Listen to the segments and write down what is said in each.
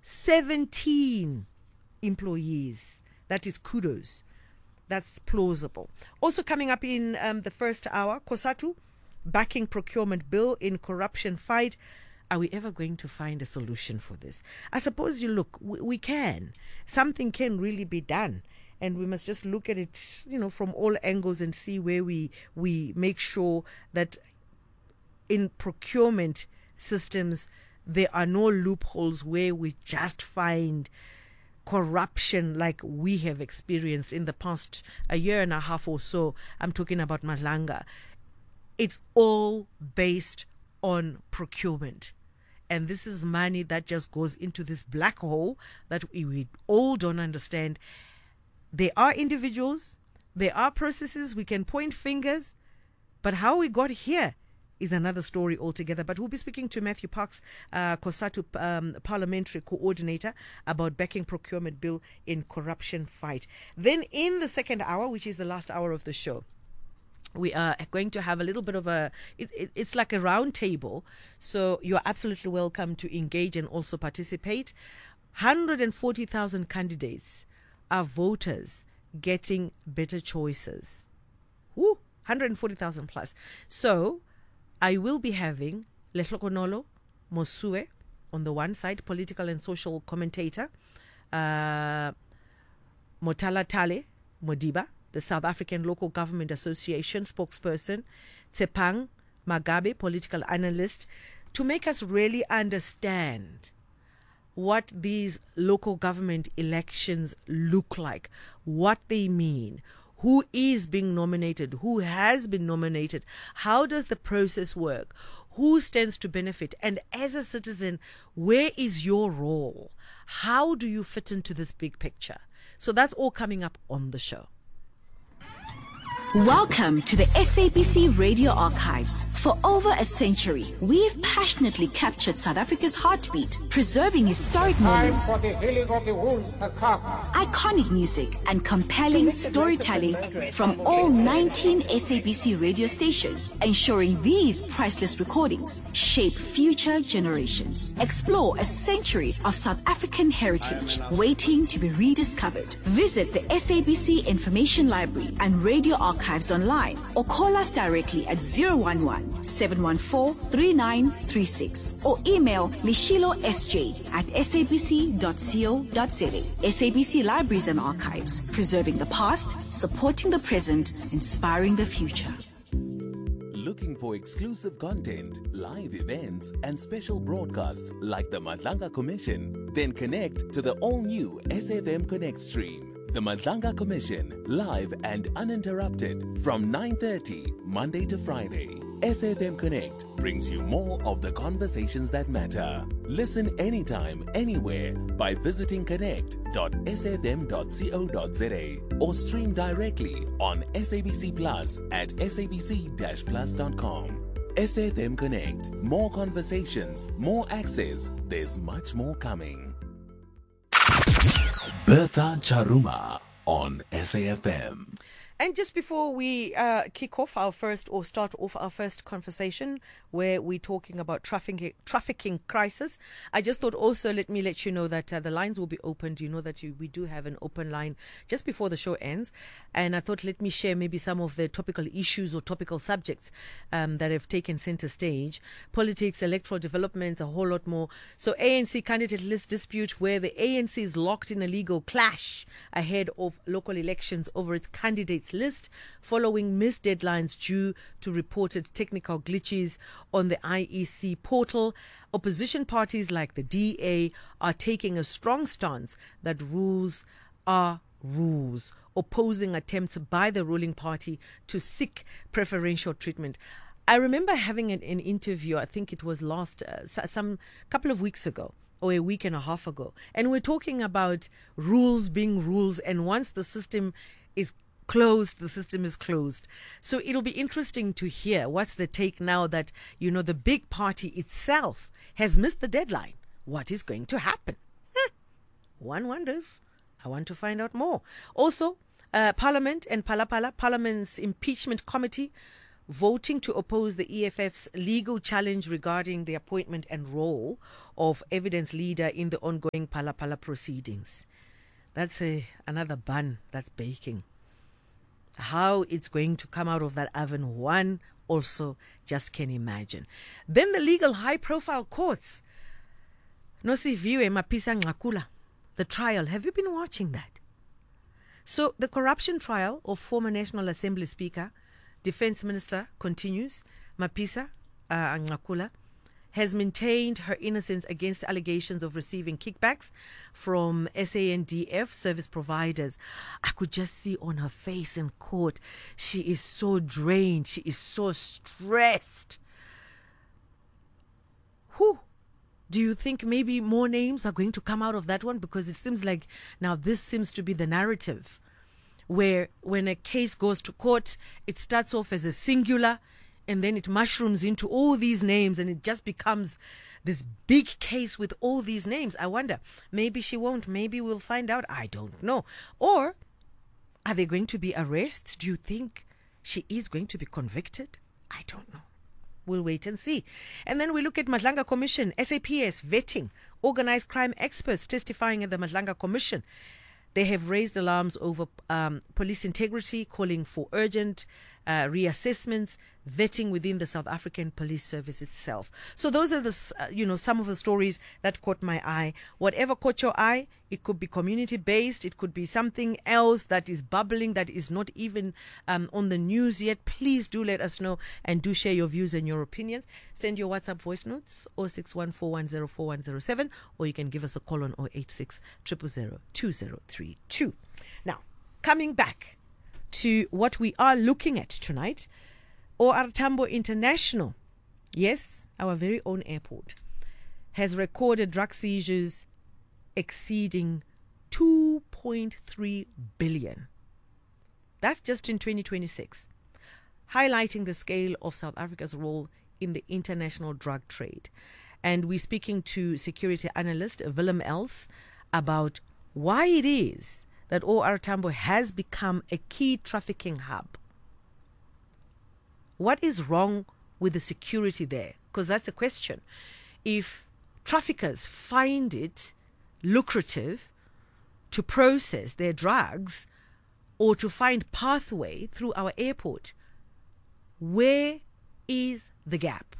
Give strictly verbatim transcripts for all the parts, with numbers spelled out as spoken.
seventeen employees. That is kudos. That's plausible. Also coming up in um, the first hour, COSATU backing procurement bill in corruption fight. Are we ever going to find a solution for this? I suppose you look, we, we can. Something can really be done. And we must just look at it, you know, from all angles and see where we we make sure that in procurement systems, there are no loopholes where we just find corruption like we have experienced in the past a year and a half or so. I'm talking about Madlanga. It's all based on procurement. And this is money that just goes into this black hole that we, we all don't understand. There are individuals, there are processes, we can point fingers, but how we got here is another story altogether. But we'll be speaking to Matthew Parks, uh, COSATU um, parliamentary coordinator, about backing procurement bill in corruption fight. Then in the second hour, which is the last hour of the show, we are going to have a little bit of a, it, it, it's like a round table. So you're absolutely welcome to engage and also participate. one hundred forty thousand candidates are voters getting better choices. Woo, one hundred forty thousand plus. So I will be having Lehlokonolo Mosue on the one side, political and social commentator, uh, Motala Tale Modiba, the South African Local Government Association spokesperson, Tsepang Magabe, political analyst, to make us really understand what these local government elections look like, what they mean, who is being nominated, who has been nominated, how does the process work, who stands to benefit, and as a citizen, where is your role? How do you fit into this big picture? So that's all coming up on the show. Welcome to the S A B C Radio Archives. For over a century, we've passionately captured South Africa's heartbeat, preserving historic moments, Time for the healing of the wounds has come. iconic music, and compelling storytelling from all nineteen S A B C radio stations, ensuring these priceless recordings shape future generations. Explore a century of South African heritage waiting to be rediscovered. Visit the S A B C Information Library and Radio Archives online, or call us directly at zero one one, seven one four, three nine three six, or email lishilosj at sabc dot co dot za. S A B C Libraries and Archives, preserving the past, supporting the present, inspiring the future. Looking for exclusive content, live events, and special broadcasts like the Madlanga Commission? Then connect to the all-new S F M Connect stream. The Madlanga Commission, live and uninterrupted from nine thirty Monday to Friday. S F M Connect brings you more of the conversations that matter. Listen anytime, anywhere by visiting connect dot s f m dot co dot za or stream directly on S A B C Plus at s a b c dash plus dot com. S F M Connect. More conversations, more access. There's much more coming. Bertha Charuma on S A F M. And just before we uh, kick off our first or start off our first conversation where we're talking about trafficking, trafficking crisis, I just thought also let me let you know that uh, the lines will be opened. You know that you, we do have an open line just before the show ends. And I thought let me share maybe some of the topical issues or topical subjects um, that have taken center stage. Politics, electoral developments, a whole lot more. So A N C candidate list dispute where the A N C is locked in a legal clash ahead of local elections over its candidates list following missed deadlines due to reported technical glitches on the I E C portal. Opposition parties like the D A are taking a strong stance that rules are rules, opposing attempts by the ruling party to seek preferential treatment. I remember having an, an interview, I think it was last, uh, some couple of weeks ago, or a week and a half ago, and we're talking about rules being rules, and once the system is closed, the system is closed. So it'll be interesting to hear what's the take now that, you know, the big party itself has missed the deadline. What is going to happen? Hmm. One wonders. I want to find out more. Also, uh, Parliament and Palapala, Parliament's impeachment committee voting to oppose the E F F's legal challenge regarding the appointment and role of evidence leader in the ongoing Phala Phala proceedings. That's a, another bun that's baking. How it's going to come out of that oven, one also just can imagine. Then the legal high-profile courts. Nosiviwe Mapisa Ngakula, the trial. Have you been watching that? So the corruption trial of former National Assembly Speaker, Defense Minister continues. Mapisa uh, Ngakula has maintained her innocence against allegations of receiving kickbacks from S A N D F service providers. I could just see on her face in court, she is so drained, she is so stressed. Whew. Do you think maybe more names are going to come out of that one? Because it seems like now this seems to be the narrative where when a case goes to court, it starts off as a singular and then it mushrooms into all these names and it just becomes this big case with all these names. I wonder, maybe she won't. Maybe we'll find out. I don't know. Or are there going to be arrests? Do you think she is going to be convicted? I don't know. We'll wait and see. And then we look at Madlanga Commission, S A P S vetting organized crime experts testifying at the Madlanga Commission. They have raised alarms over um, police integrity, calling for urgent uh, reassessments, vetting within the South African Police Service itself. So those are the, uh, you know, some of the stories that caught my eye. Whatever caught your eye, it could be community-based, it could be something else that is bubbling, that is not even um, on the news yet. Please do let us know and do share your views and your opinions. Send your WhatsApp voice notes zero six one four one zero four one zero seven, or you can give us a call on zero eight six zero zero zero two zero three two. Now, coming back to what we are looking at tonight, O R Tambo International, yes, our very own airport, has recorded drug seizures exceeding two point three billion. That's just in twenty twenty-six, highlighting the scale of South Africa's role in the international drug trade. And we're speaking to security analyst Willem Els about why it is that O R Tambo has become a key trafficking hub. What is wrong with the security there? Because that's a question. If traffickers find it lucrative to process their drugs or to find pathway through our airport, where is the gap?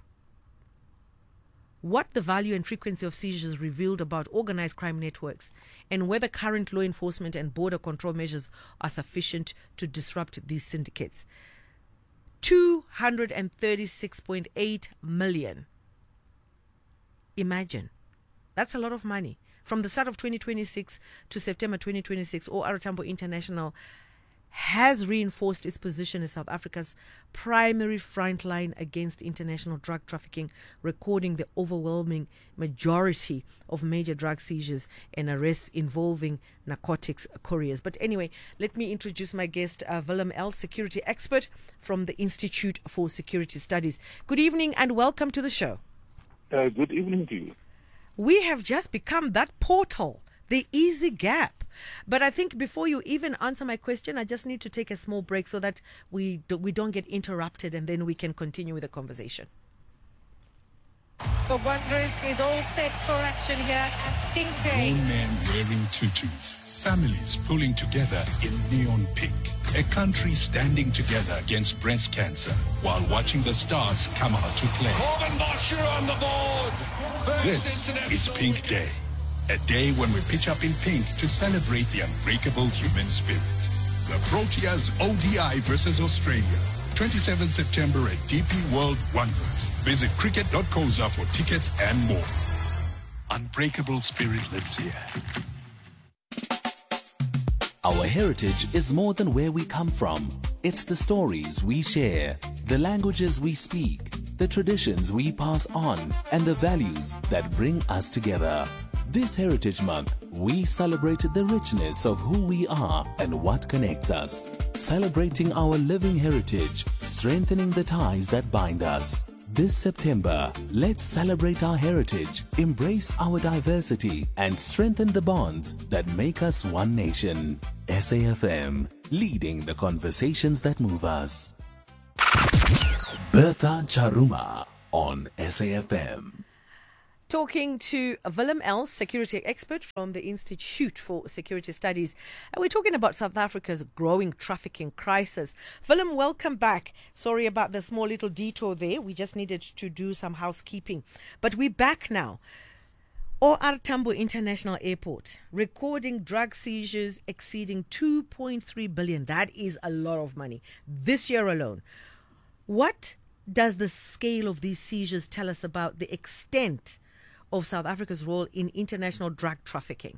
What the value and frequency of seizures revealed about organized crime networks, and whether current law enforcement and border control measures are sufficient to disrupt these syndicates. two hundred thirty-six point eight million. Imagine. That's a lot of money. From the start of twenty twenty-six to September twenty twenty-six, O R Tambo International has reinforced its position as South Africa's primary front line against international drug trafficking, recording the overwhelming majority of major drug seizures and arrests involving narcotics couriers. But anyway, let me introduce my guest, uh, Willem Els, security expert from the Institute for Security Studies. Good evening and welcome to the show. Uh, good evening to you. We have just become that portal, the easy gap. But I think before you even answer my question, I just need to take a small break so that we do, we don't get interrupted, and then we can continue with the conversation. The Wanderers is all set for action here at Pink Day. Grown men wearing tutus, families pulling together in neon pink, a country standing together against breast cancer while watching the stars come out to play. Corbin Bosher on the board. First This is Pink Day. A day when we pitch up in pink to celebrate the unbreakable human spirit. The Proteas O D I versus Australia. twenty-seventh September at D P World Wanderers. Visit cricket dot coza for tickets and more. Unbreakable spirit lives here. Our heritage is more than where we come from. It's the stories we share, the languages we speak, the traditions we pass on, and the values that bring us together. This Heritage Month, we celebrated the richness of who we are and what connects us. Celebrating our living heritage, strengthening the ties that bind us. This September, let's celebrate our heritage, embrace our diversity, and strengthen the bonds that make us one nation. S A F M, leading the conversations that move us. Bertha Charuma on S A F M. Talking to Willem Els, security expert from the Institute for Security Studies. And we're talking about South Africa's growing trafficking crisis. Willem, welcome back. Sorry about the small little detour there. We just needed to do some housekeeping. But we're back now. O R Tambo International Airport, recording drug seizures exceeding two point three billion. That is a lot of money this year alone. What does the scale of these seizures tell us about the extent of South Africa's role in international drug trafficking?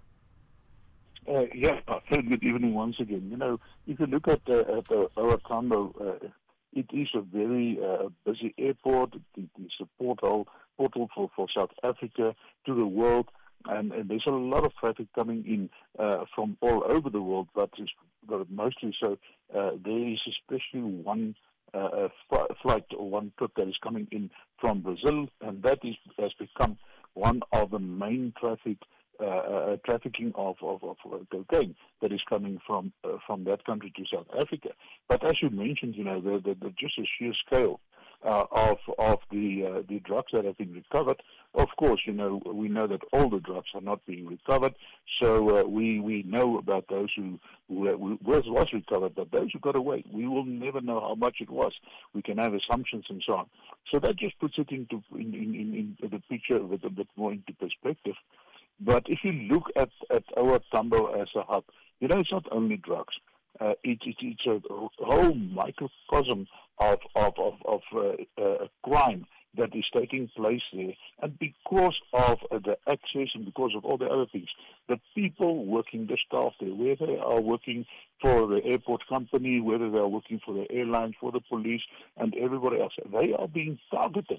Uh, yeah, very good evening once again. You know, if you look at, uh, at uh, O R Tambo, uh, it is a very uh, busy airport. It is a portal, portal for, for South Africa to the world, and, and there's a lot of traffic coming in uh, from all over the world, but, it's, but mostly so. Uh, there is especially one uh, f- flight or one trip that is coming in from Brazil, and that is, has become one of the main traffic uh, uh, trafficking of, of, of cocaine that is coming from uh, from that country to South Africa. But as you mentioned, you know, the, the, the just the sheer scale uh, of of the uh, the drugs that have been recovered. Of course, you know, we know that all the drugs are not being recovered. So uh, we we know about those who who, who was, was recovered, but those who got away, we will never know how much it was. We can have assumptions and so on. So that just puts it into in in, in, in the picture with a bit more into perspective. But if you look at, at O R Tambo as a hub, you know, it's not only drugs. Uh, it, it, it's a whole microcosm of, of, of, of uh, uh, crime that is taking place there. And because of uh, the access and because of all the other things, the people working, the staff there, whether they are working for the airport company, whether they are working for the airlines, for the police, and everybody else, they are being targeted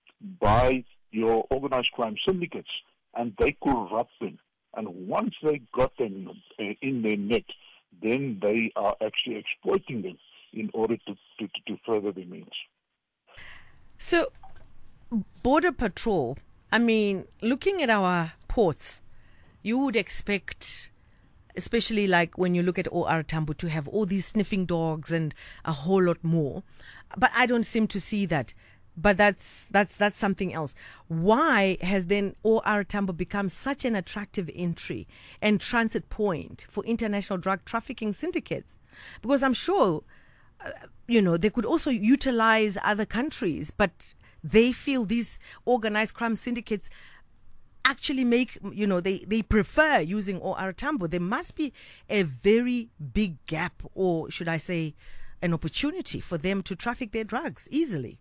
by your organized crime syndicates. And they corrupt them. And once they got them in their net, then they are actually exploiting them in order to, to, to further their means. So, Border Patrol, I mean, looking at our ports, you would expect, especially like when you look at O R Tambo, to have all these sniffing dogs and a whole lot more. But I don't seem to see that. But that's that's that's something else. Why has then O R Tambo become such an attractive entry and transit point for international drug trafficking syndicates? Because I'm sure, uh, you know, they could also utilize other countries, but they feel these organized crime syndicates actually make, you know, they, they prefer using O R Tambo. There must be a very big gap, or should I say, an opportunity for them to traffic their drugs easily.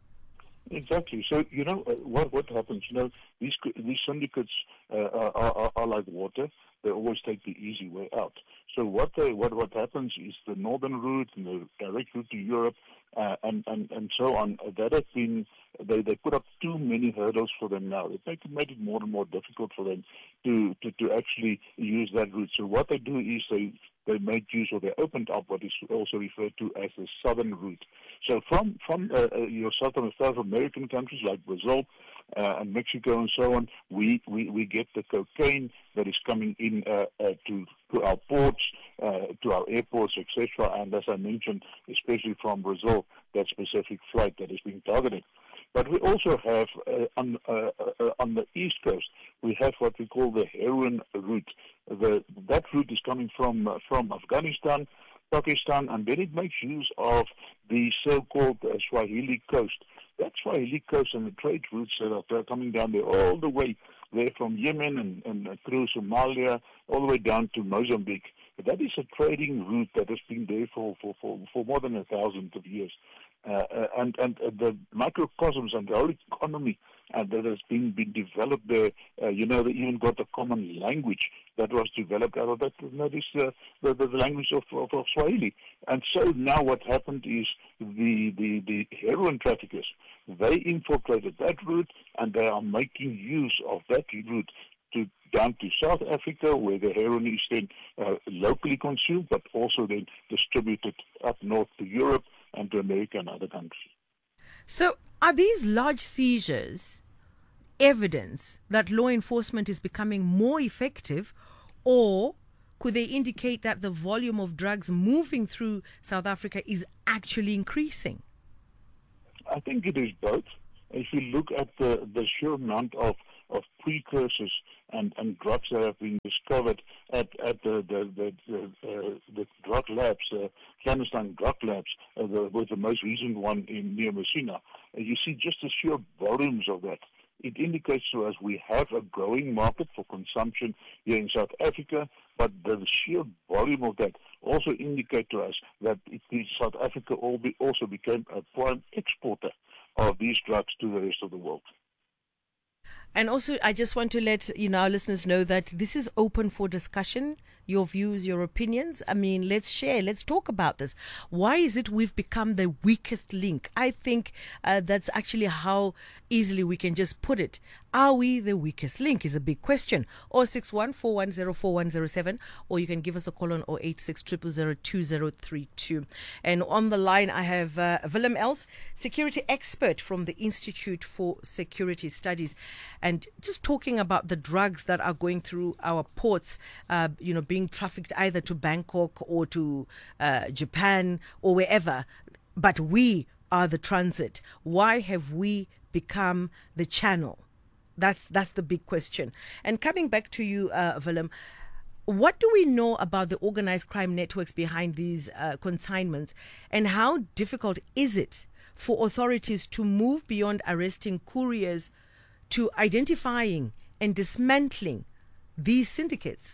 Exactly. So, you know, uh, what what happens, you know, these these syndicates uh, are, are, are like water. They always take the easy way out. So what they, what what happens is the northern route and the direct route to Europe uh, and, and, and so on, uh, that has been, they, they put up too many hurdles for them now. They make, make it more and more difficult for them to, to, to actually use that route. So what they do is they they made use, or they opened up what is also referred to as the southern route. So from from uh, your South, South American countries like Brazil uh, and Mexico and so on, we, we, we get the cocaine that is coming in uh, uh, to, to our ports, uh, to our airports, et cetera. And as I mentioned, especially from Brazil, that specific flight that is being targeted. But we also have, uh, on, uh, uh, on the East Coast, we have what we call the heroin route. The, that route is coming from uh, from Afghanistan, Pakistan, and then it makes use of the so-called uh, Swahili coast. That Swahili coast and the trade routes that are coming down there all the way there from Yemen and, and uh, through Somalia, all the way down to Mozambique. But that is a trading route that has been there for, for, for, for more than a thousand of years. Uh, and and uh, the microcosms and the whole economy uh, that has been, been developed there, uh, you know, they even got a common language that was developed out of that. That is uh, the, the language of, of, of Swahili. And so now what happened is the, the, the heroin traffickers, they infiltrated that route and they are making use of that route to down to South Africa, where the heroin is then uh, locally consumed, but also then distributed up north to Europe and to America and other countries. So are these large seizures evidence that law enforcement is becoming more effective, or could they indicate that the volume of drugs moving through South Africa is actually increasing? I think it is both. If you look at the, the sheer amount of, of precursors and, and drugs that have been discovered at, at the, the, the, the, uh, the drug labs, uh, clandestine drug labs, uh, the, with the most recent one in near Messina, uh, you see just the sheer volumes of that. It indicates to us we have a growing market for consumption here in South Africa, but the sheer volume of that also indicates to us that it, South Africa also became a prime exporter of these drugs to the rest of the world. And also, I just want to let you know, our listeners know that this is open for discussion, your views, your opinions. I mean, let's share, let's talk about this. Why is it we've become the weakest link? I think uh, that's actually how easily we can just put it. Are we the weakest link is a big question. zero six one, four one zero, four one zero seven, or you can give us a call on zero eight six, zero zero zero, two zero three two. And on the line, I have uh, Willem Els, security expert from the Institute for Security Studies. And just talking about the drugs that are going through our ports, uh, you know, being trafficked either to Bangkok or to uh, Japan or wherever. But we are the transit. Why have we become the channel? That's that's the big question. And coming back to you, uh, Willem, what do we know about the organized crime networks behind these uh, consignments, and how difficult is it for authorities to move beyond arresting couriers to identifying and dismantling these syndicates?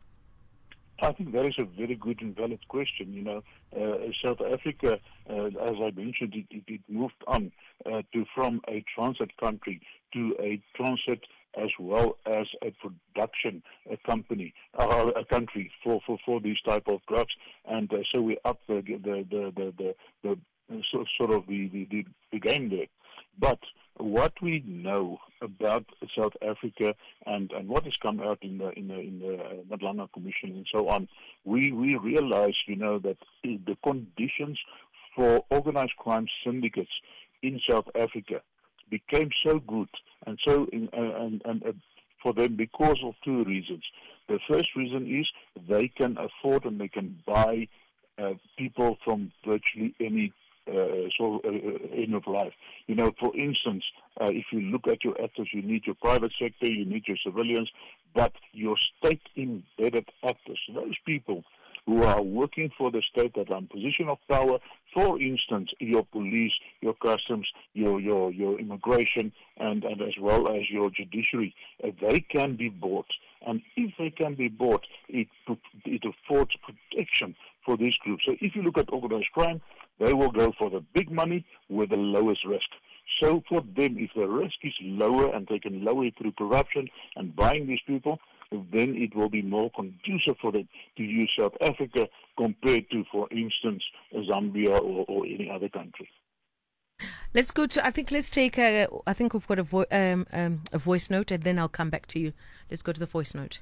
I think that is a very good and valid question. You know, uh, South Africa, uh, as I mentioned, it, it, it moved on uh, to from a transit country to a transit as well as a production a company, uh, a country for, for, for these type of drugs, and uh, so we up the the the the, the, the, the so, sort of the, the, the game there. But what we know about South Africa and, and what has come out in the in the in the Madlanga Commission and so on, we we realize, you know, that the conditions for organized crime syndicates in South Africa became so good and so in, uh, and and uh, for them because of two reasons. The first reason is they can afford and they can buy uh, people from virtually any Uh, so uh, end of life. You know, for instance, uh, if you look at your actors, you need your private sector, you need your civilians, but your state-embedded actors, those people who are working for the state that are in position of power, for instance, your police, your customs, your your, your immigration, and, and as well as your judiciary, uh, they can be bought. And if they can be bought, it, it affords protection for these groups. So if you look at organized crime, they will go for the big money with the lowest risk. So for them, if the risk is lower and they can lower it through corruption and buying these people, then it will be more conducive for them to use South Africa compared to, for instance, Zambia or, or any other country. Let's go to, I think let's take, a, I think we've got a, vo- um, um, a voice note, and then I'll come back to you. Let's go to the voice note.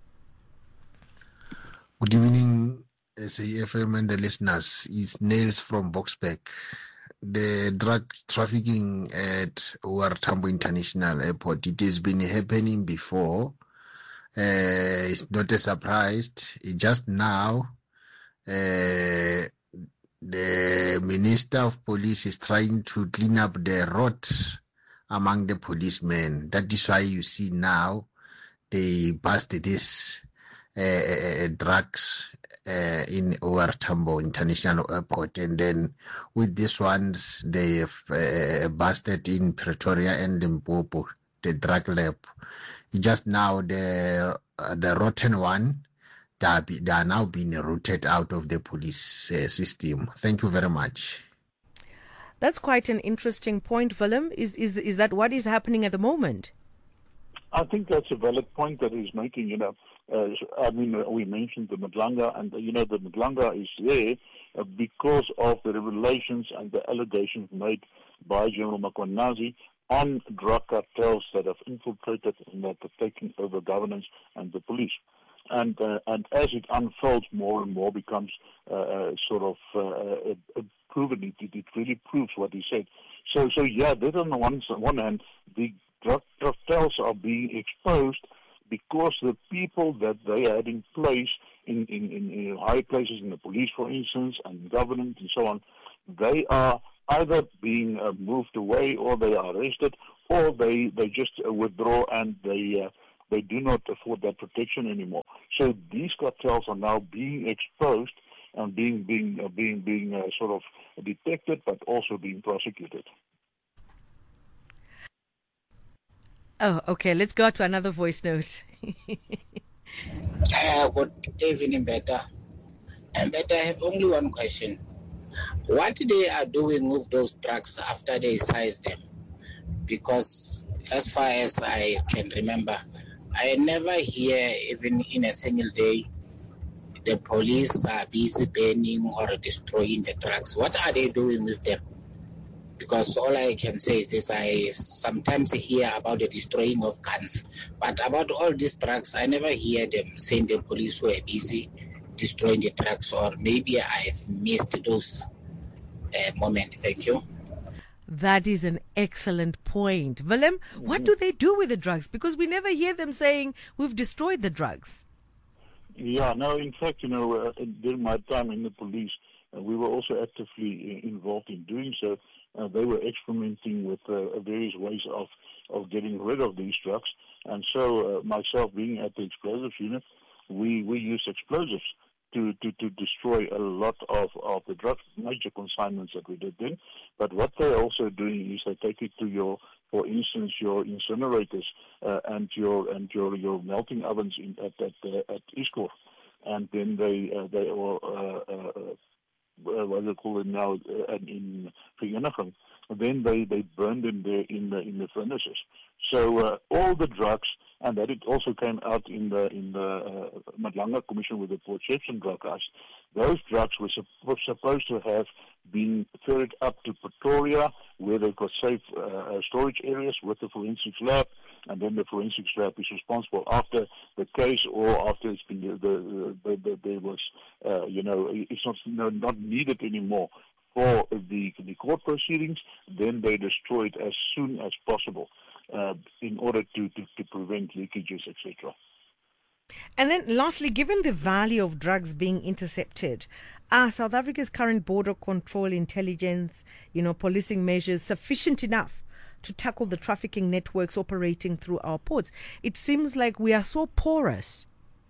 Good evening, S A F M and the listeners. It's Nails from Boksburg. The drug trafficking at O R Tambo International Airport, it has been happening before. Uh, it's not a surprise. It just now, uh, the Minister of Police is trying to clean up the rot among the policemen. That is why you see now they busted this uh, drugs uh, in O R Tambo International Airport, and then with these ones they have uh, busted in Pretoria and Limpopo, the drug lab. Just now the uh, the rotten one, they are, be, they are now being rooted out of the police uh, system. Thank you very much. That's quite an interesting point, Willem. Is is is that what is happening at the moment? I think that's a valid point that he's making. You know, uh, I mean, uh, we mentioned the Madlanga, and uh, you know, the Madlanga is there uh, because of the revelations and the allegations made by General Makwannazi on drug cartels that have infiltrated and that have taken over governance and the police. And uh, and as it unfolds more and more, becomes uh, uh, sort of uh, uh, proven. It, it really proves what he said. So so yeah, that on the one on one hand, the drug cartels are being exposed because the people that they had in place in, in, in, in high places in the police, for instance, and government and so on, they are either being uh, moved away, or they are arrested, or they, they just uh, withdraw and they uh, they do not afford that protection anymore. So these cartels are now being exposed and being being uh, being being uh, sort of detected, but also being prosecuted. Oh, okay. Let's go to another voice note. uh, good evening, Beta. And Beta, I have only one question. What they are doing with those trucks after they size them? Because as far as I can remember, I never hear, even in a single day, the police are busy burning or destroying the trucks. What are they doing with them? Because all I can say is this: I sometimes hear about the destroying of guns, but about all these trucks, I never hear them saying the police were busy destroying the trucks, or maybe I've missed those uh, moments. Thank you. That is an excellent point. Willem, mm-hmm. What do they do with the drugs? Because we never hear them saying we've destroyed the drugs. Yeah, no, in fact, you know, uh, during my time in the police, uh, we were also actively uh, involved in doing so. Uh, they were experimenting with uh, various ways of, of getting rid of these drugs. And so uh, myself being at the explosives unit, we, we used explosives to, to, to destroy a lot of, of the drugs, major consignments that we did then. But what they're also doing is they take it to your, for instance, your incinerators uh, and your and your, your melting ovens in, at at, uh, at Iscor. And then they uh, they or uh, uh, what they call it now uh, in Vereniging. Then they, they burn them there in the in the furnaces. So uh, all the drugs, and that it also came out in the in the uh, Madlanga Commission with the Port Shepstone drug case. Those drugs were, sup- were supposed to have been ferried up to Pretoria, where they've got safe uh, storage areas with the forensics lab, and then the forensics lab is responsible after the case or after it's been the, the, the, the there was uh, you know it's not no, not needed anymore for the the court proceedings. Then they destroy it as soon as possible uh, in order to, to, to prevent leakages, et cetera. And then lastly, given the value of drugs being intercepted, are South Africa's current border control, intelligence, you know, policing measures sufficient enough to tackle the trafficking networks operating through our ports? It seems like we are so porous.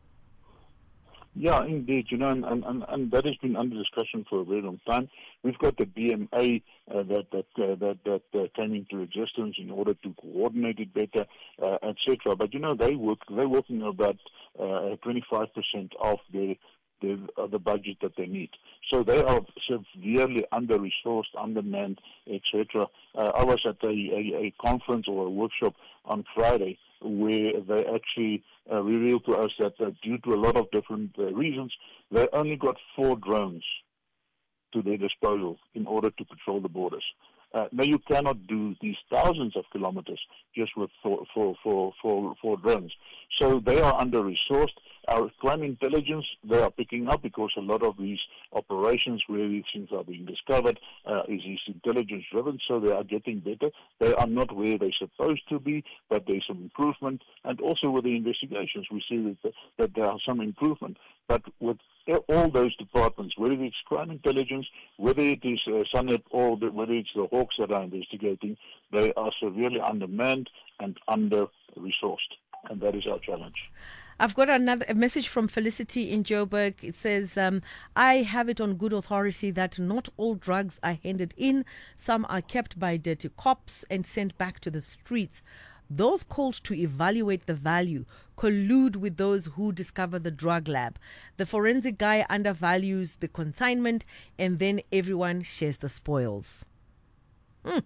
Yeah, indeed, you know, and, and, and that has been under discussion for a very long time. We've got the B M A uh, that that uh, that that uh, came into existence in order to coordinate it better, uh, et cetera. But you know, they work they're working about uh, twenty-five percent of the the, uh, the budget that they need. So they are severely under-resourced, undermanned, et cetera. Uh, I was at a, a, a conference or a workshop on Friday where they actually uh, revealed to us that uh, due to a lot of different uh, reasons, they only got four drones to their disposal in order to patrol the borders. Uh, now you cannot do these thousands of kilometers just with four, four, four, four, four drones. So they are under-resourced. Our crime intelligence, they are picking up because a lot of these operations where these things are being discovered uh, is, is intelligence-driven, so they are getting better. They are not where they're supposed to be, but there's some improvement. And also with the investigations, we see that, the, that there are some improvement. But with all those departments, whether it's crime intelligence, whether it is uh, SANEP, or the, whether it's the Hawks that are investigating, they are severely undermanned and under-resourced. And that is our challenge. I've got another a message from Felicity in Joburg. It says, um, I have it on good authority that not all drugs are handed in. Some are kept by dirty cops and sent back to the streets. Those called to evaluate the value collude with those who discover the drug lab. The forensic guy undervalues the consignment, and then everyone shares the spoils. Hmm.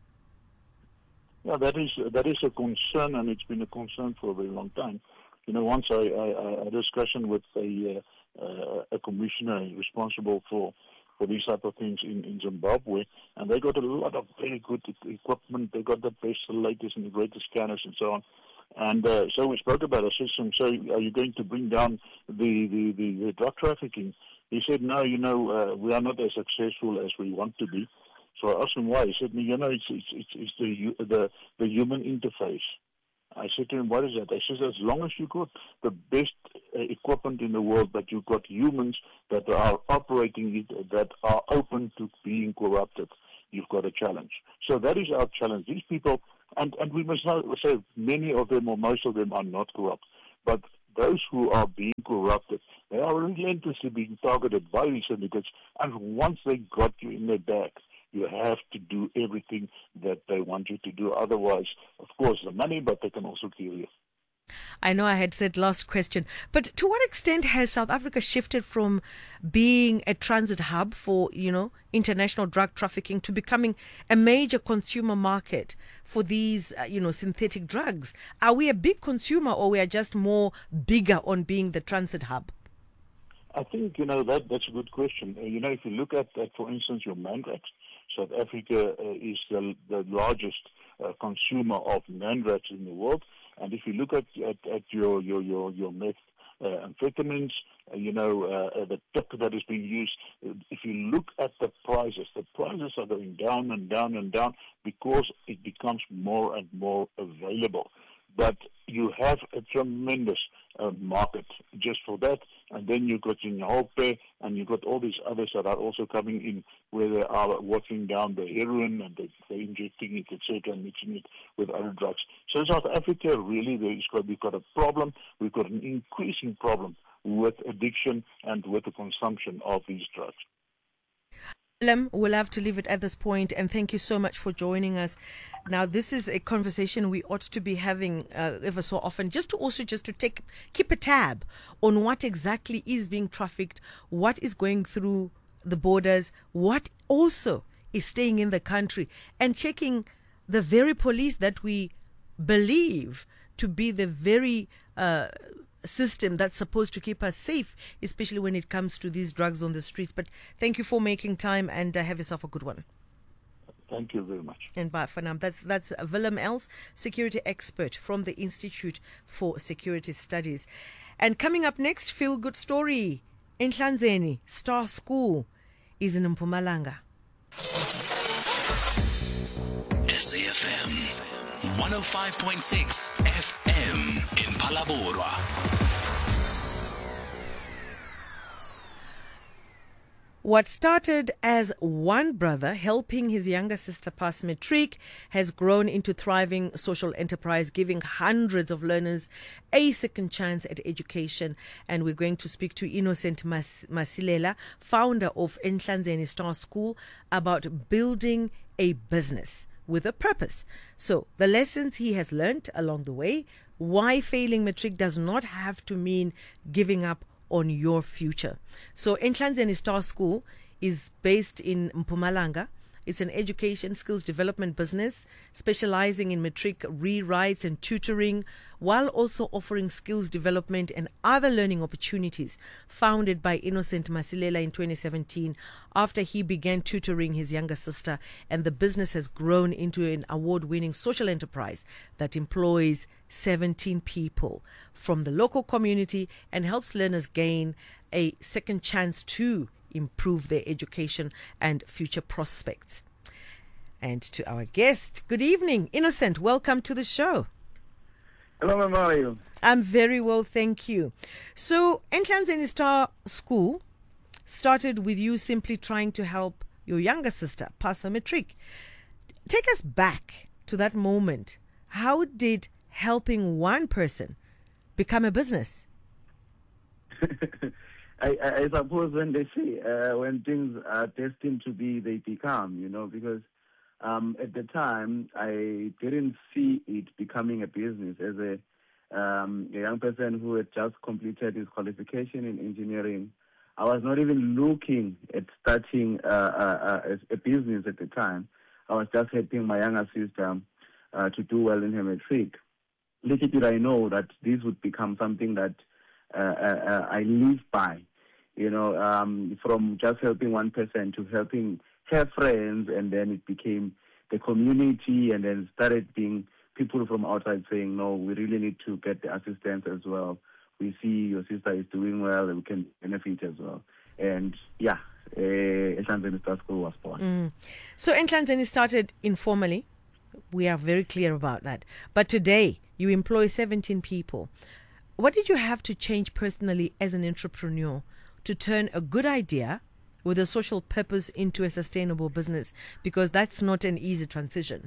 Yeah, that is that is a concern, and it's been a concern for a very long time. You know, once I, I, I had a discussion with a uh, uh, a commissioner responsible for, for these type of things in, in Zimbabwe, and they got a lot of very good equipment. They got the best, the latest, and the greatest scanners and so on. And uh, so we spoke about a system. So are you going to bring down the, the, the, the drug trafficking? He said, no, you know, uh, we are not as successful as we want to be. So I asked him why. He said, you know, it's it's it's, it's the, the the human interface. I said to him, what is that? I said, as long as you got the best uh, equipment in the world, but you've got humans that are operating it, that are open to being corrupted, you've got a challenge. So that is our challenge. These people, and, and we must not say many of them or most of them are not corrupt, but those who are being corrupted, they are relentlessly being targeted by these syndicates, and once they got you in their bag, you have to do everything that they want you to do. Otherwise, of course, the money, but they can also kill you. I know I had said last question, but to what extent has South Africa shifted from being a transit hub for, you know, international drug trafficking to becoming a major consumer market for these, uh, you know, synthetic drugs? Are we a big consumer, or we are just more bigger on being the transit hub? I think, you know, that that's a good question. Uh, you know, if you look at, at for instance, your mandrax, South Africa uh, is the, the largest uh, consumer of mandrax in the world. And if you look at, at, at your, your, your, your meth uh, amphetamines, uh, you know, uh, the tip that is being used, if you look at the prices, the prices are going down and down and down because it becomes more and more available. But you have a tremendous uh, market just for that. And then you've got Inhope, and you've got all these others that are also coming in where they are watering down the heroin and they, they're injecting it, et cetera, and mixing it with other drugs. So in South Africa, really, there's got, we've got a problem. We've got an increasing problem with addiction and with the consumption of these drugs. We'll have to leave it at this point, and thank you so much for joining us. Now, this is a conversation we ought to be having uh, ever so often, just to also just to take keep a tab on what exactly is being trafficked, what is going through the borders, what also is staying in the country, and checking the very police that we believe to be the very uh, system that's supposed to keep us safe, especially when it comes to these drugs on the streets. But thank you for making time, and uh, have yourself a good one. Thank you very much. And bye for now. That's, that's Willem Els, security expert from the Institute for Security Studies. And coming up next, feel good story. Enhlanzeni Star School is in Mpumalanga. S A F M one oh five point six F M in Phalaborwa. What started as one brother helping his younger sister pass matric has grown into thriving social enterprise, giving hundreds of learners a second chance at education. And we're going to speak to Innocent Mas- Masilela, founder of Enhlanzeni Star School, about building a business with a purpose. So the lessons he has learned along the way, why failing matric does not have to mean giving up on your future. So Enhlanzeni Star School is based in Mpumalanga. It's an education skills development business specializing in matric rewrites and tutoring, while also offering skills development and other learning opportunities. Founded by Innocent Masilela in twenty seventeen, after he began tutoring his younger sister, and the business has grown into an award-winning social enterprise that employs seventeen people from the local community and helps learners gain a second chance to improve their education and future prospects. And to our guest, good evening, Innocent. Welcome to the show. Hello, ma'am. How are you? I'm very well, thank you. So, Enhlanzeni Star School started with you simply trying to help your younger sister pass her matric. Take us back to that moment. How did helping one person become a business? I, I suppose when they say uh, when things are destined to be, they become, you know, because um, at the time I didn't see it becoming a business. As a, um, a young person who had just completed his qualification in engineering, I was not even looking at starting uh, uh, uh, a business at the time. I was just helping my younger sister uh, to do well in her matric. Little did I know that this would become something that uh, uh, I live by. You know, um, from just helping one person to helping her friends, and then it became the community, and then started being people from outside saying, no, we really need to get the assistance as well. We see your sister is doing well, and we can benefit as well. And yeah, uh, Enhlanzeni Star School was born. Mm. So Enhlanzeni started informally. We are very clear about that. But today, you employ seventeen people. What did you have to change personally as an entrepreneur to turn a good idea, with a social purpose into a sustainable business? Because that's not an easy transition.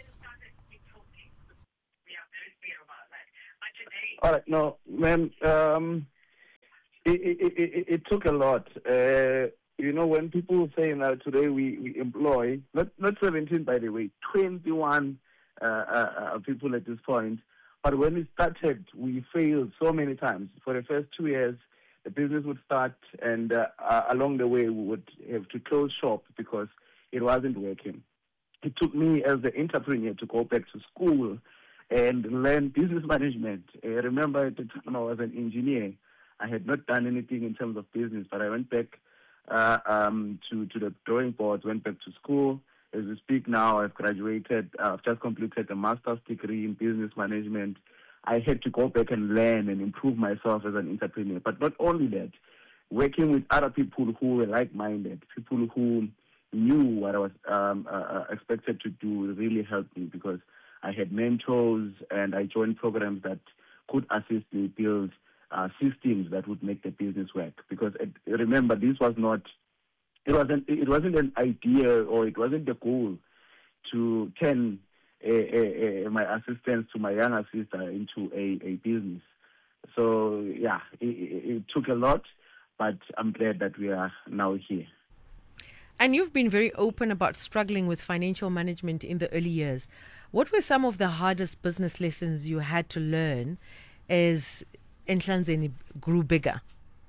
All right, no, ma'am, um, it, it, it, it took a lot. Uh, you know, when people say now today we, we employ, not, not seventeen, by the way, twenty-one uh, uh, people at this point. But when we started, we failed so many times. For the first two years, the business would start, and uh, uh, along the way, we would have to close shop because it wasn't working. It took me as the entrepreneur to go back to school and learn business management. I remember at the time I was an engineer. I had not done anything in terms of business, but I went back uh, um, to, to the drawing board, went back to school. As we speak now, I've graduated. Uh, I've just completed a master's degree in business management. I had to go back and learn and improve myself as an entrepreneur. But not only that, working with other people who were like-minded, people who knew what I was um, uh, expected to do really helped me because I had mentors and I joined programs that could assist me build uh, systems that would make the business work. Because it, remember, this was not, it wasn't, it wasn't an idea or it wasn't the goal to turn a, a, a, my assistants to my younger sister into a, a business. So yeah, it, it, it took a lot, but I'm glad that we are now here. And you've been very open about struggling with financial management in the early years. What were some of the hardest business lessons you had to learn as Nhlanzeni grew bigger?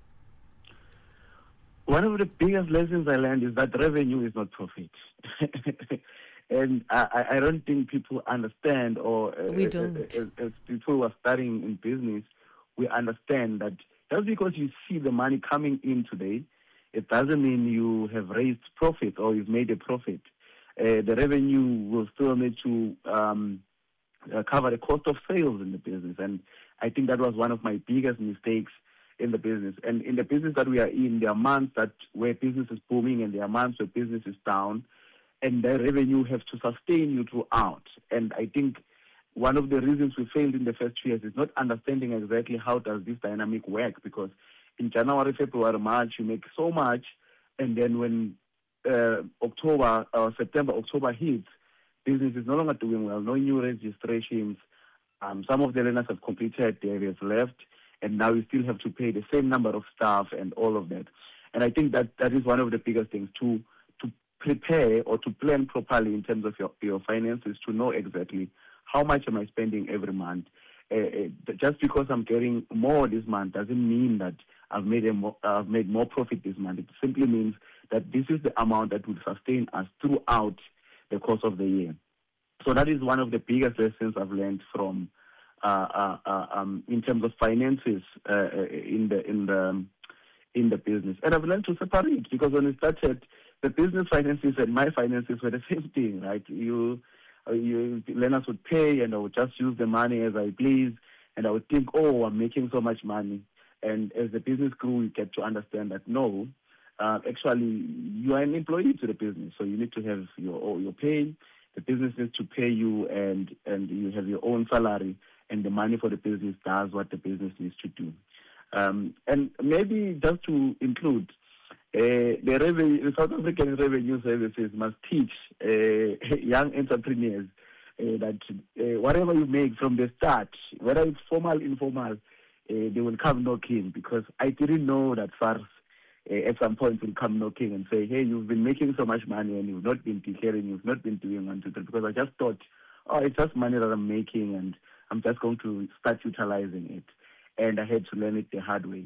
One of the biggest lessons I learned is that revenue is not profit. And I, I don't think people understand, or we uh, don't. As, as people who are starting in business, we understand that just because you see the money coming in today, it doesn't mean you have raised profit or you've made a profit. Uh, the revenue will still need to um, uh, cover the cost of sales in the business. And I think that was one of my biggest mistakes in the business. And in the business that we are in, there are months that where business is booming and there are months where business is down. And the revenue has to sustain you throughout. And I think one of the reasons we failed in the first two years is not understanding exactly how does this dynamic work, because in January, February, March, you make so much, and then when uh, October, uh, September, October hits, business is no longer doing well, no new registrations. Um, some of the learners have completed, they have left, and now you still have to pay the same number of staff and all of that. And I think that that is one of the biggest things, to to prepare or to plan properly in terms of your, your finances, to know exactly how much am I spending every month. Uh, just because I'm getting more this month doesn't mean that I've made a more, I've made more profit this month. It simply means that this is the amount that will sustain us throughout the course of the year. So that is one of the biggest lessons I've learned from uh, uh, uh, um, in terms of finances uh, in the in the in the business. And I've learned to separate, because when we started, the business finances and my finances were the same thing, right? You uh, you learners would pay, and I would just use the money as I please, and I would think, oh, I'm making so much money. And as the business grew, you get to understand that no, uh, actually, you are an employee to the business, so you need to have your your pay. The business needs to pay you, and and you have your own salary, and the money for the business does what the business needs to do. Um, and maybe just to include, uh, the revenue, the South African Revenue Services must teach uh, young entrepreneurs uh, that uh, whatever you make from the start, whether it's formal, informal, Uh, they will come knocking, because I didn't know that SARS uh, at some point will come knocking and say, hey, you've been making so much money and you've not been declaring, you've not been doing one, two, three, because I just thought, oh, it's just money that I'm making and I'm just going to start utilizing it. And I had to learn it the hard way.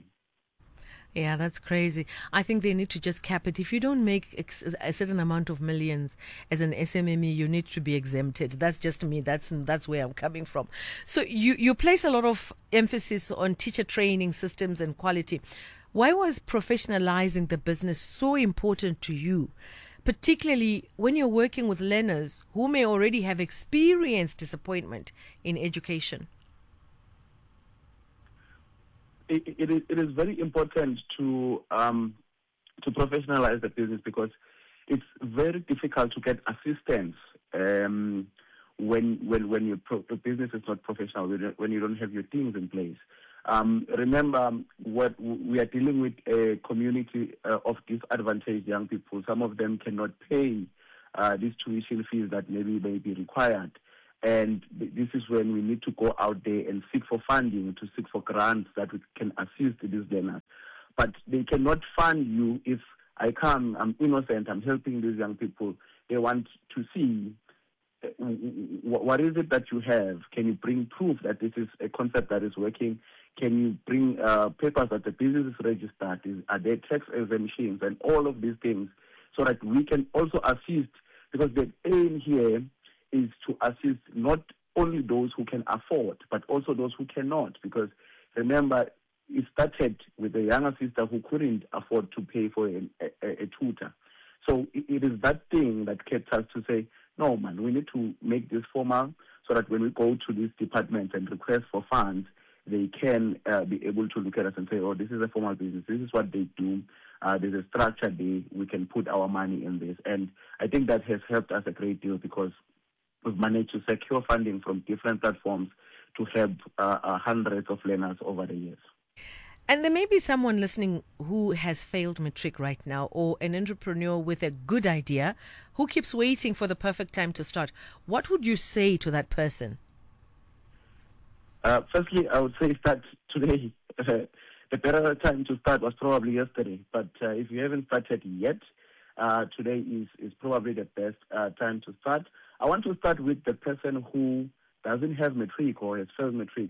Yeah, that's crazy. I think they need to just cap it. If you don't make ex- a certain amount of millions as an S M M E, you need to be exempted. That's just me. That's that's where I'm coming from. So you, you place a lot of emphasis on teacher training systems and quality. Why was professionalizing the business so important to you, particularly when you're working with learners who may already have experienced disappointment in education? It, it, is, it is very important to um, to professionalize the business, because it's very difficult to get assistance um, when when when your pro- business is not professional, when you don't have your things in place. Um, remember, what we are dealing with a community uh, of disadvantaged young people. Some of them cannot pay uh, these tuition fees that maybe may be required. And this is when we need to go out there and seek for funding, to seek for grants that we can assist these learners. But they cannot fund you if I come, I'm innocent, I'm helping these young people. They want to see uh, what is it that you have. Can you bring proof that this is a concept that is working? Can you bring uh, papers that the business is registered? Is, are there tax exemptions and all of these things, so that we can also assist? Because the aim here is to assist not only those who can afford, but also those who cannot. Because remember, it started with a younger sister who couldn't afford to pay for a, a, a tutor. So it, it is that thing that kept us to say, no, man, we need to make this formal so that when we go to these departments and request for funds, they can uh, be able to look at us and say, oh, this is a formal business. This is what they do. Uh, there's a structure there. We can put our money in this. And I think that has helped us a great deal, because we've managed to secure funding from different platforms to help uh, uh, hundreds of learners over the years. And there may be someone listening who has failed matric right now, or an entrepreneur with a good idea who keeps waiting for the perfect time to start. What would you say to that person? Uh, firstly, I would say start today. The better time to start was probably yesterday. But uh, if you haven't started yet, uh, today is, is probably the best uh, time to start. I want to start with the person who doesn't have matric or has failed matric.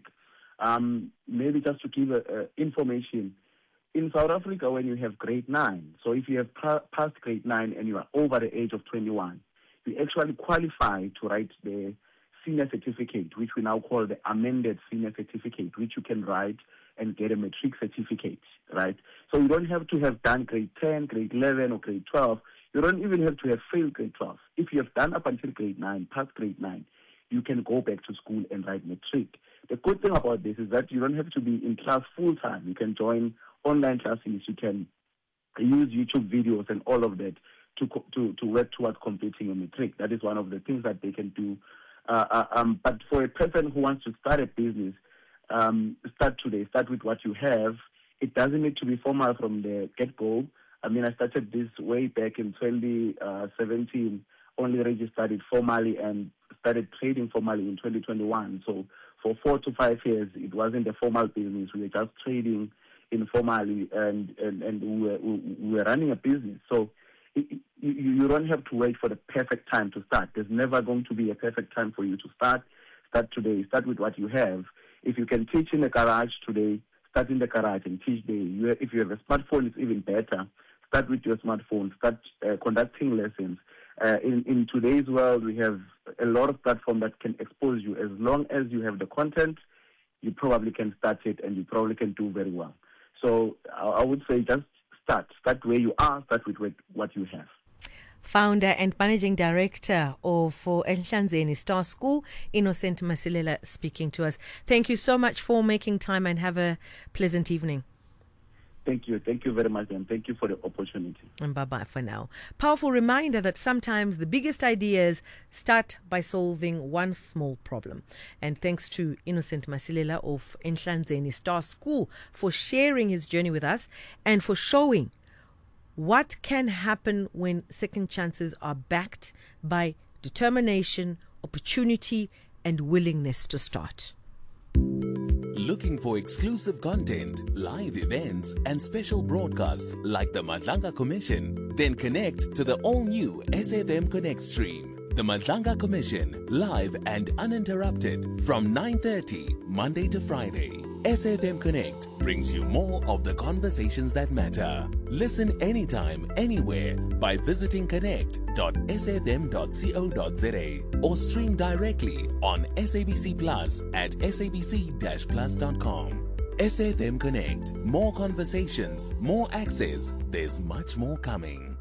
Um, maybe just to give a, a information, in South Africa, when you have grade nine, so if you have pa- passed grade nine and you are over the age of twenty-one, you actually qualify to write the senior certificate, which we now call the amended senior certificate, which you can write and get a matric certificate, right? So you don't have to have done grade ten, grade eleven, or grade twelve. You don't even have to have failed grade twelve. If you have done up until grade nine, past grade nine, you can go back to school and write matric. The good thing about this is that you don't have to be in class full time. You can join online classes. You can use YouTube videos and all of that to to to work towards completing a matric. That is one of the things that they can do. Uh, uh, um, but for a person who wants to start a business, um, start today. Start with what you have. It doesn't need to be formal from the get-go. I mean, I started this way back in twenty seventeen, only registered it formally and started trading formally in twenty twenty-one. So for four to five years, it wasn't a formal business. We were just trading informally, and, and, and we, were, we were running a business. So it, you, you don't have to wait for the perfect time to start. There's never going to be a perfect time for you to start. Start today. Start with what you have. If you can teach in the garage today, start in the garage and teach there. You, if you have a smartphone, it's even better. Start with your smartphone. Start uh, conducting lessons. Uh, in, in today's world, we have a lot of platforms that can expose you. As long as you have the content, you probably can start it, and you probably can do very well. So I, I would say just start. Start where you are. Start with what you have. Founder and Managing Director of Enhlanzeni Star School, Innocent Masilela, speaking to us. Thank you so much for making time, and have a pleasant evening. Thank you. Thank you very much, and thank you for the opportunity. And bye-bye for now. Powerful reminder that sometimes the biggest ideas start by solving one small problem. And thanks to Innocent Masilela of Enhlanzeni Star School for sharing his journey with us and for showing what can happen when second chances are backed by determination, opportunity, and willingness to start. Looking for exclusive content, live events, and special broadcasts like the Madlanga Commission? Then connect to the all-new S F M Connect stream. The Madlanga Commission, live and uninterrupted from nine thirty, Monday to Friday. S F M Connect brings you more of the conversations that matter. Listen anytime, anywhere by visiting connect dot s f m dot co dot z a or stream directly on S A B C Plus at s a b c dash plus dot com. S F M Connect. More conversations, more access. There's much more coming.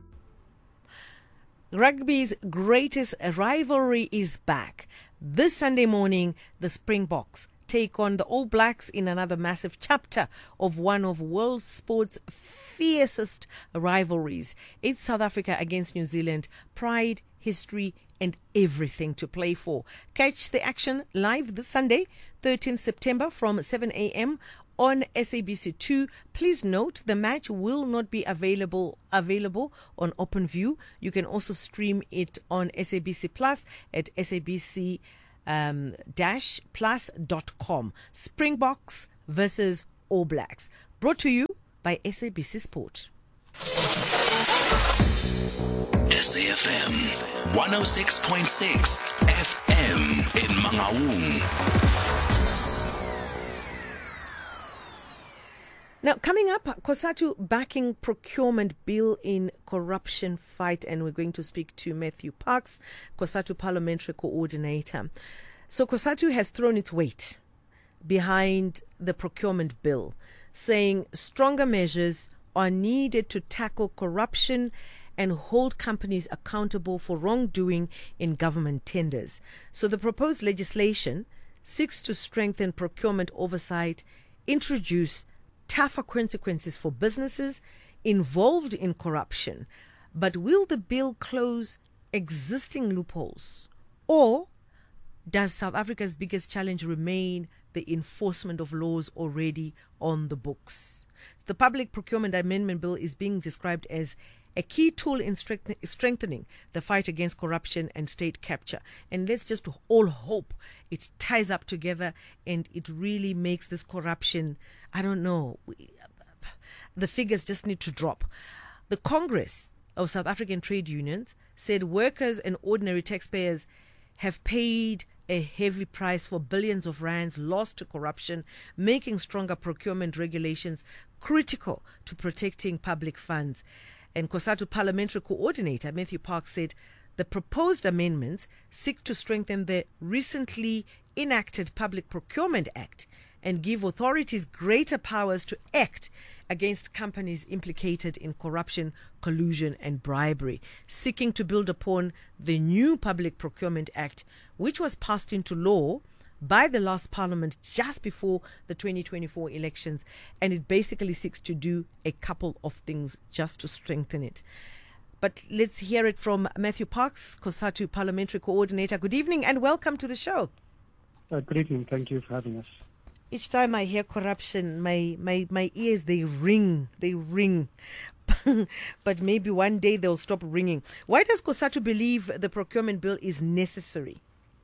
Rugby's greatest rivalry is back. This Sunday morning, the Springboks take on the All Blacks in another massive chapter of one of world sports' fiercest rivalries. It's South Africa against New Zealand. Pride, history, and everything to play for. Catch the action live this Sunday, thirteenth September from seven a.m. on S A B C two. Please note the match will not be available available on OpenView. You can also stream it on S A B C Plus at sabc um, dash plus dot com. Springboks versus All Blacks. Brought to you by S A B C Sport. S A F M one oh six point six F M in Mangaung. Now, coming up, COSATU backing procurement bill in corruption fight, and we're going to speak to Matthew Parks, COSATU parliamentary coordinator. So COSATU has thrown its weight behind the procurement bill, saying stronger measures are needed to tackle corruption and hold companies accountable for wrongdoing in government tenders. So the proposed legislation seeks to strengthen procurement oversight, introduce tougher consequences for businesses involved in corruption. But will the bill close existing loopholes? Or does South Africa's biggest challenge remain the enforcement of laws already on the books? The Public Procurement Amendment Bill is being described as a key tool in strengthening the fight against corruption and state capture. And let's just all hope it ties up together and it really makes this corruption, I don't know, the figures just need to drop. The Congress of South African Trade Unions said workers and ordinary taxpayers have paid a heavy price for billions of rands lost to corruption, making stronger procurement regulations critical to protecting public funds. And COSATU parliamentary coordinator Matthew Parks said the proposed amendments seek to strengthen the recently enacted Public Procurement Act and give authorities greater powers to act against companies implicated in corruption, collusion and bribery, seeking to build upon the new Public Procurement Act, which was passed into law by the last parliament just before the twenty twenty-four elections, and it basically seeks to do a couple of things just to strengthen it. But let's hear it from Matthew Parks, COSATU parliamentary coordinator. Good evening and welcome to the show. Uh, good evening. Thank you for having us. Each time I hear corruption, my, my, my ears, they ring, they ring. But maybe one day they'll stop ringing. Why does COSATU believe the procurement bill is necessary?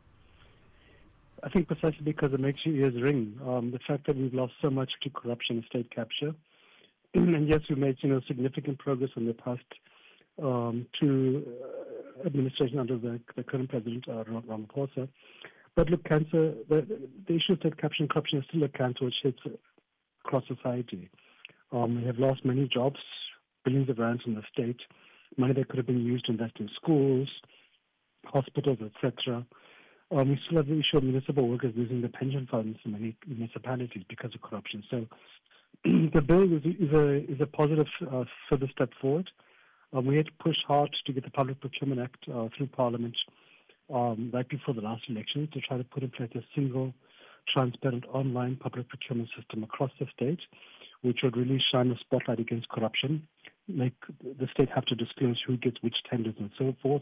I think precisely because it makes your ears ring. Um, the fact that we've lost so much to corruption and state capture. And yes, we've made you know, significant progress in the past um, two uh, administration under the, the current president, uh, Ramaphosa. But look, cancer, the, the issue of state capture and corruption is still a cancer which hits across society. Um, we have lost many jobs, billions of rands in the state, money that could have been used to invest in schools, hospitals, et cetera. Um, we still have the issue of municipal workers losing their pension funds in many municipalities because of corruption. So the bill is, is, a, is a positive uh, further step forward. Um, we had to push hard to get the Public Procurement Act uh, through Parliament um, right before the last election to try to put in place a single, transparent online public procurement system across the state, which would really shine a spotlight against corruption, make the state have to disclose who gets which tenders and so forth,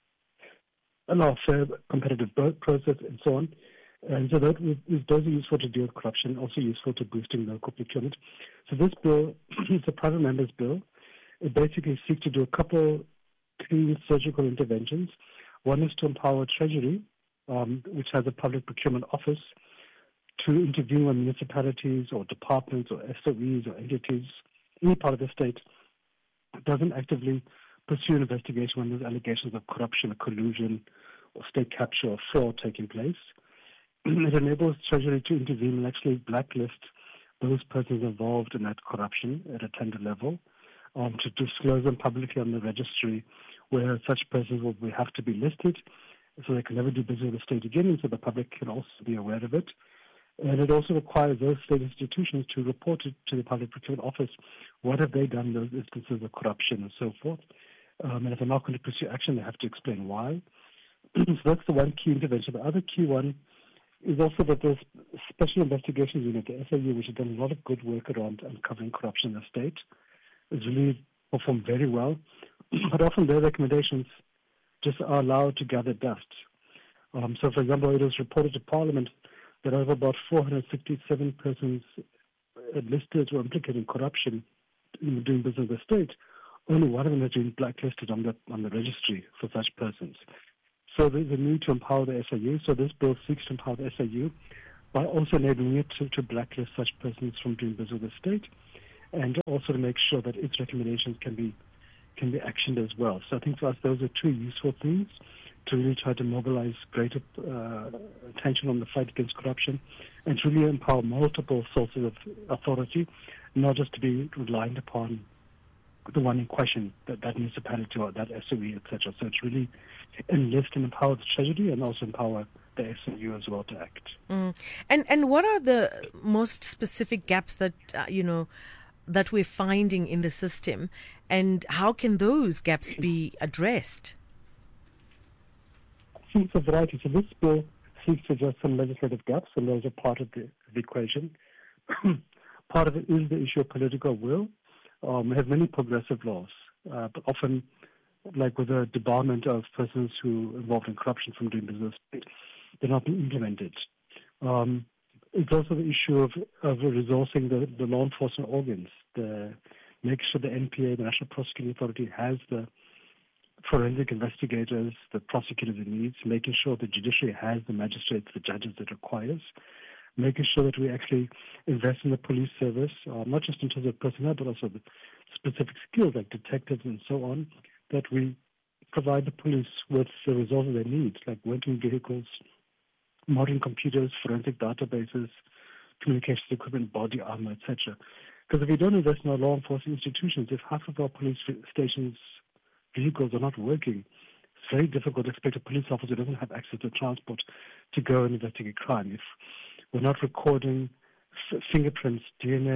allow a fair competitive process and so on. And so that is those are useful to deal with corruption, also useful to boosting local procurement. So this bill is a private member's bill. It basically seeks to do a couple clean surgical interventions. One is to empower Treasury, um, which has a public procurement office, to intervene when municipalities or departments or S O Es or entities, any part of the state, doesn't actively pursue an investigation when there's allegations of corruption or collusion or state capture or fraud taking place. It enables Treasury to intervene and actually blacklist those persons involved in that corruption at a tender level, um, to disclose them publicly on the registry where such persons will have to be listed so they can never do business with the state again, and so the public can also be aware of it. And it also requires those state institutions to report it to the Public Procurement Office. What have they done in those instances of corruption and so forth? Um, and if they're not going to pursue action, they have to explain why. So that's the one key intervention. The other key one is also that there's Special Investigations Unit, the S I U, which has done a lot of good work around uncovering corruption in the state. It's really performed very well. But often their recommendations just are allowed to gather dust. Um, so, for example, it was reported to Parliament that of about four hundred sixty-seven persons listed or implicated in corruption in doing business with the state, only one of them has been blacklisted on the on the registry for such persons. So there's a need to empower the S I U. So this bill seeks to empower the S I U by also enabling it to, to blacklist such persons from doing business with the state, and also to make sure that its recommendations can be can be actioned as well. So I think for us those are two useful things to really try to mobilize greater uh, attention on the fight against corruption and to really empower multiple sources of authority, not just to be reliant upon the one in question, that, that municipality or that S O E, et cetera. So it's really enlist and empower the Treasury and also empower the S O U as well to act. Mm. And and what are the most specific gaps that, uh, you know, that we're finding in the system, and how can those gaps be addressed? I think it's a variety. So this bill seeks to address some legislative gaps, and those are part of the, the equation. Part of it is the issue of political will. Um, we have many progressive laws, uh, but often, like with the debarment of persons who are involved in corruption from doing business, they're not being implemented. Um, it's also the issue of, of resourcing the, the law enforcement organs, the, make sure the N P A, the National Prosecuting Authority, has the forensic investigators, the prosecutors it needs, making sure the judiciary has the magistrates, the judges it requires, making sure that we actually invest in the police service, uh, not just in terms of personnel, but also the specific skills like detectives and so on, that we provide the police with the resources they need, like working vehicles, modern computers, forensic databases, communications equipment, body armor, et cetera. Because if we don't invest in our law enforcement institutions, if half of our police stations' vehicles are not working, it's very difficult to expect a police officer who doesn't have access to transport to go and investigate crime. If we're not recording f- fingerprints, D N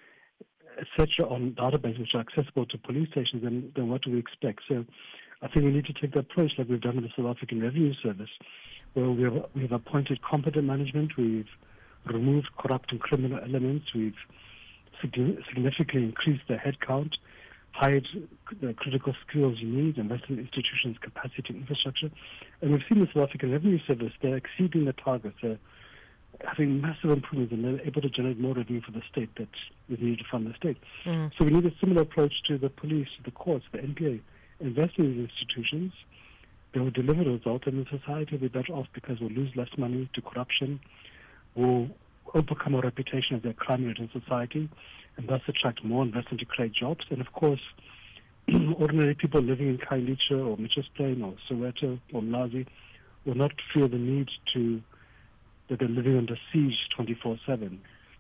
A, et cetera, on databases which are accessible to police stations, then, then what do we expect? So I think we need to take the approach like we've done with the South African Revenue Service, where we have, we have appointed competent management, we've removed corrupt and criminal elements, we've significantly increased the headcount, hired the critical skills you need, invested in institutions' capacity and infrastructure. And we've seen the South African Revenue Service, they're exceeding the targets. They're having massive improvements, and they're able to generate more revenue for the state that is needed to fund the state. Mm. So we need a similar approach to the police, to the courts, the N P A. Invest in these institutions, they will deliver a result, and the society will be better off because we'll lose less money to corruption, we'll overcome our reputation as a crime-ridden society, and thus attract more investment to create jobs. And of course, ordinary people living in Khayelitsha or Mitchells Plain or Soweto or Mlazi will not feel the need to that they're living under siege twenty-four seven.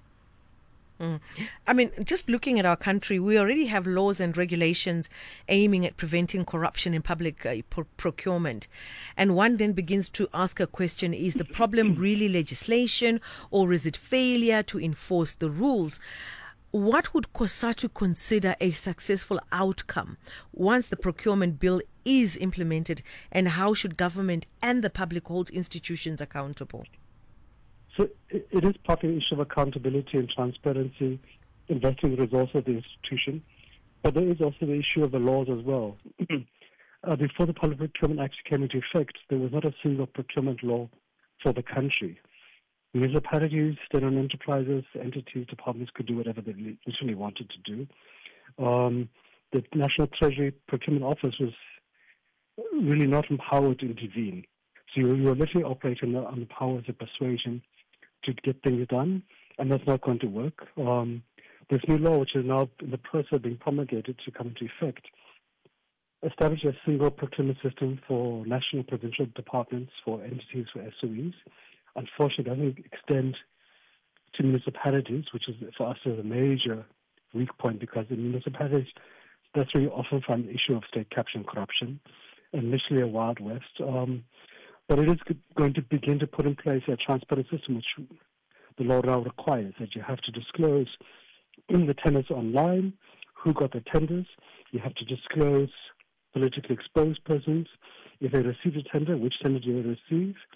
Mm. I mean, just looking at our country, we already have laws and regulations aiming at preventing corruption in public uh, pro- procurement. And one then begins to ask a question, is the problem really legislation, or is it failure to enforce the rules? What would COSATU consider a successful outcome once the procurement bill is implemented, and how should government and the public hold institutions accountable? So it, it is partly an issue of accountability and transparency, investing the resources of the institution, but there is also the issue of the laws as well. uh, before the Public Procurement Act came into effect, there was not a single procurement law for the country. Municipalities, state-owned enterprises, entities, departments could do whatever they literally wanted to do. Um, the National Treasury Procurement Office was really not empowered to intervene. So you, you were literally operating on the powers of persuasion to get things done, and that's not going to work. Um, this new law, which is now in the process of being promulgated to come into effect, establishes a single procurement system for national provincial departments, for entities, for S O Es. Unfortunately, it doesn't extend to municipalities, which is for us is a major weak point, because in municipalities, that's where you often find the issue of state capture and corruption, and literally a Wild West. Um, But it is going to begin to put in place a transparent system, which the law now requires, that you have to disclose in the tenders online who got the tenders. You have to disclose politically exposed persons. If they received a tender, which tender did they receive?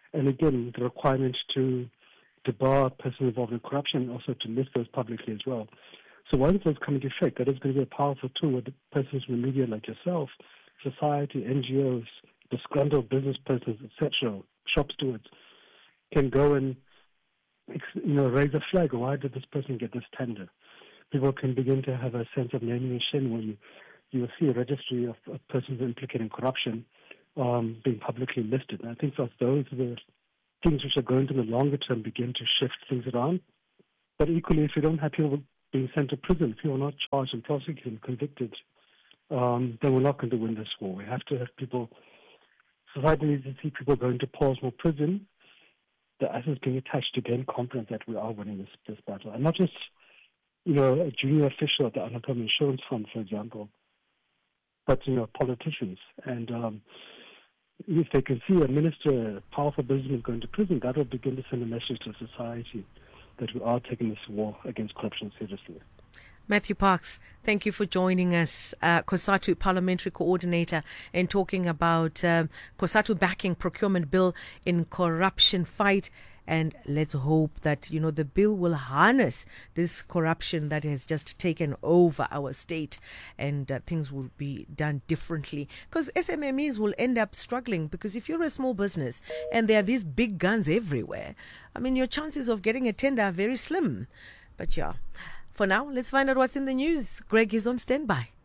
And again, the requirement to debar persons involved in corruption, also to list those publicly as well. So once those come into effect, that is going to be a powerful tool where the persons in the media like yourself, society, N G Os, disgruntled business persons, et cetera, shop stewards, can go and you know raise a flag. Why did this person get this tender? People can begin to have a sense of naming and shaming when you, you will see a registry of, of persons implicated in corruption um, being publicly listed. And I think that those are the things which are going to, in the longer term, begin to shift things around. But equally, if you don't have people being sent to prison, if people are not charged and prosecuted and convicted, um, then we're not going to win this war. We have to have people, society needs to see people going to Pollsmoor prison, the assets being attached to gain confidence that we are winning this, this battle. And not just you know, a junior official at the Unemployment Insurance Fund, for example, but, you know, politicians. And um, if they can see a minister, a powerful businessman going to prison, that will begin to send a message to society that we are taking this war against corruption seriously. Matthew Parks, thank you for joining us, uh, COSATU Parliamentary Coordinator, and talking about um, COSATU backing procurement bill in corruption fight. And let's hope that, you know, the bill will harness this corruption that has just taken over our state, and uh, things will be done differently. Because S M M Es will end up struggling, because if you're a small business and there are these big guns everywhere, I mean, your chances of getting a tender are very slim. But yeah, for now, let's find out what's in the news. Greg is on standby.